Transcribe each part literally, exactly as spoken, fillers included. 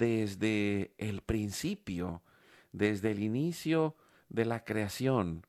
desde el principio, desde el inicio de la creación,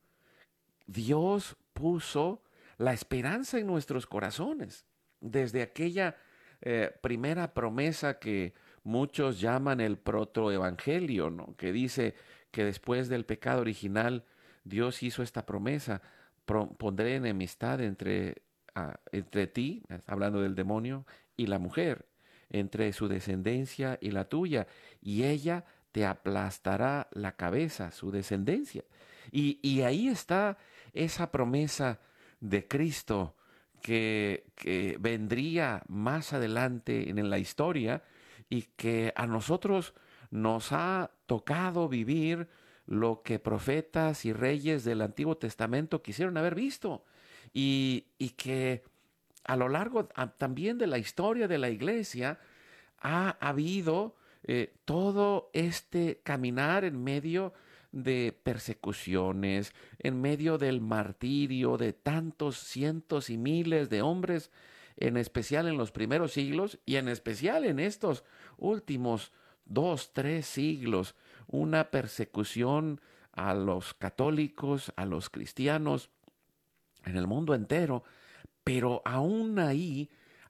Dios puso la esperanza en nuestros corazones. Desde aquella eh, primera promesa que muchos llaman el protoevangelio, ¿no? Que dice que después del pecado original Dios hizo esta promesa: Pro- pondré enemistad entre, ah, entre ti, hablando del demonio, y la mujer, entre su descendencia y la tuya, y ella te aplastará la cabeza, su descendencia. Y, y ahí está esa promesa de Cristo que, que vendría más adelante en la historia y que a nosotros nos ha tocado vivir lo que profetas y reyes del Antiguo Testamento quisieron haber visto, y, y que a lo largo a, también de la historia de la iglesia ha habido eh, todo este caminar en medio de persecuciones, en medio del martirio de tantos cientos y miles de hombres, en especial en los primeros siglos y en especial en estos últimos dos, tres siglos, una persecución a los católicos, a los cristianos, en el mundo entero, pero aún ahí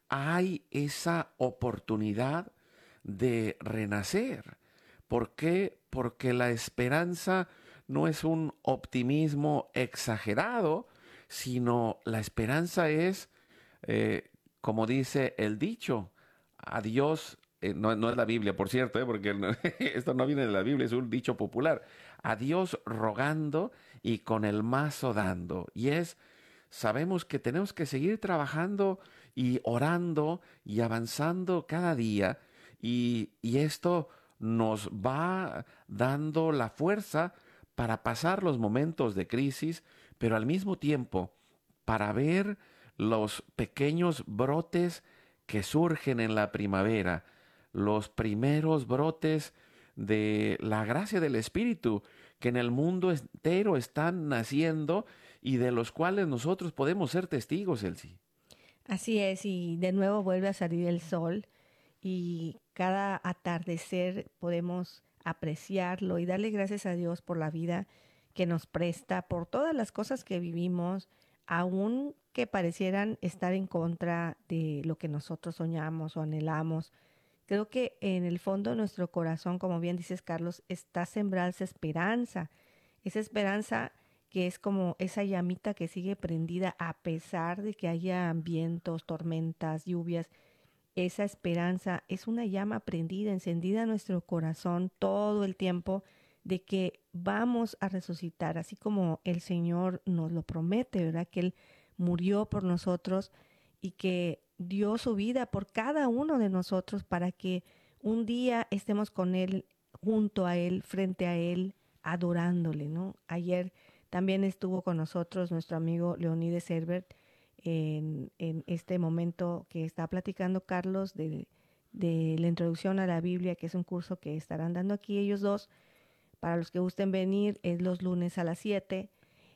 hay esa oportunidad de renacer. ¿Por qué? Porque la esperanza no es un optimismo exagerado, sino la esperanza es, eh, como dice el dicho, a Dios, eh, no, no es la Biblia, por cierto, eh, porque no, esto no viene de la Biblia, es un dicho popular: a Dios rogando y con el mazo dando. Y es, sabemos que tenemos que seguir trabajando y orando y avanzando cada día, y, y esto nos va dando la fuerza para pasar los momentos de crisis, pero al mismo tiempo para ver los pequeños brotes que surgen en la primavera, los primeros brotes de la gracia del Espíritu que en el mundo entero están naciendo y de los cuales nosotros podemos ser testigos, Elsie. Así es, y de nuevo vuelve a salir el sol y cada atardecer podemos apreciarlo y darle gracias a Dios por la vida que nos presta, por todas las cosas que vivimos, aun que parecieran estar en contra de lo que nosotros soñamos o anhelamos. Creo que en el fondo de nuestro corazón, como bien dices, Carlos, está sembrada esa esperanza, esa esperanza que es como esa llamita que sigue prendida a pesar de que haya vientos, tormentas, lluvias. Esa esperanza es una llama prendida, encendida en nuestro corazón todo el tiempo, de que vamos a resucitar, así como el Señor nos lo promete, ¿verdad? Que Él murió por nosotros y que dio su vida por cada uno de nosotros para que un día estemos con Él, junto a Él, frente a Él, adorándole, ¿no? Ayer también estuvo con nosotros nuestro amigo Leonides Herbert en, en este momento que está platicando Carlos de, de la introducción a la Biblia, que es un curso que estarán dando aquí ellos dos. Para los que gusten venir, es los lunes a las siete.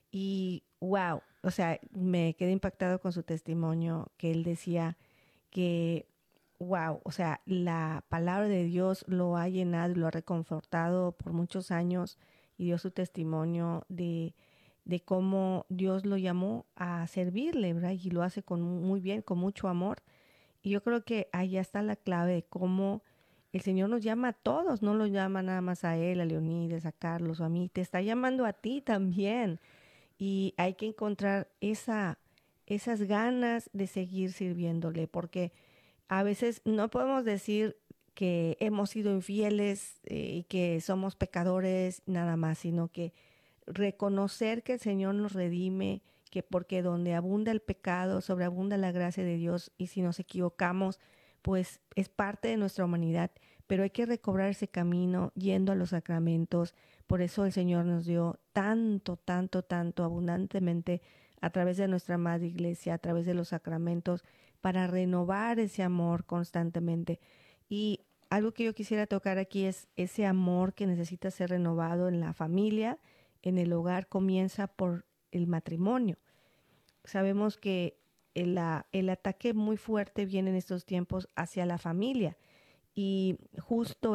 Y wow, o sea, me quedé impactado con su testimonio, que él decía que, wow, o sea, la palabra de Dios lo ha llenado, lo ha reconfortado por muchos años, y dio su testimonio de, de cómo Dios lo llamó a servirle, ¿verdad? Y lo hace con muy bien, con mucho amor. Y yo creo que ahí está la clave de cómo el Señor nos llama a todos, no lo llama nada más a él, a Leonides, a Carlos o a mí, te está llamando a ti también. Y hay que encontrar esa, esas ganas de seguir sirviéndole, porque a veces no podemos decir que hemos sido infieles eh, y que somos pecadores nada más, sino que reconocer que el Señor nos redime, que porque donde abunda el pecado, sobreabunda la gracia de Dios, y si nos equivocamos, pues es parte de nuestra humanidad, pero hay que recobrar ese camino yendo a los sacramentos. Por eso el Señor nos dio tanto, tanto, tanto, abundantemente a través de nuestra madre iglesia, a través de los sacramentos, para renovar ese amor constantemente. Y algo que yo quisiera tocar aquí es ese amor que necesita ser renovado en la familia, en el hogar, comienza por el matrimonio. Sabemos que el, la- el ataque muy fuerte viene en estos tiempos hacia la familia, y justo